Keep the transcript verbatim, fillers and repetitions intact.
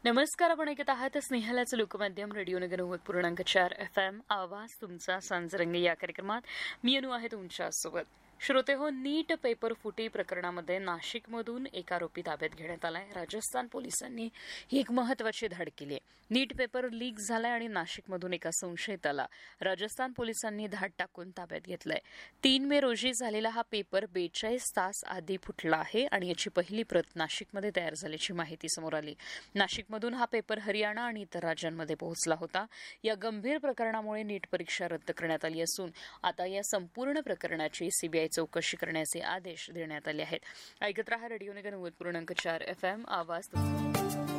नमस्कार. आपण ऐकत आहात स्नेहलाचं लोकमाध्यम रेडिओ नगर नव्वद पूर्णांक चार एफ एम आवाज तुमचा सांजरंगी या कार्यक्रमात मी अनु आहे तुमच्यासोबत. श्रोते हो, नीट पेपर फुटी प्रकरणामध्ये नाशिकमधून एक आरोपी ताब्यात घेण्यात आलाय. राजस्थान पोलिसांनी ही एक महत्वाची धाड केली आहे. नीट पेपर लीक झालाय आणि नाशिकमधून एका संशयिताला राजस्थान पोलिसांनी धाड टाकून ताब्यात घेतलंय. तीन मे रोजी झालेला हा पेपर बेचाळीस तास आधी फुटला आहे आणि याची पहिली प्रत नाशिकमध्ये तयार झाल्याची माहिती समोर आली. नाशिकमधून हा पेपर हरियाणा आणि इतर राज्यांमध्ये पोहोचला होता. या गंभीर प्रकरणामुळे नीट परीक्षा रद्द करण्यात आली असून आता या संपूर्ण प्रकरणाची सीबीआय चौकशी करण्याचे आदेश देण्यात आले आहेत. ऐकत रहा रेडिओ नगर नव्वद पूर्णांक चार एफ एम आवाज.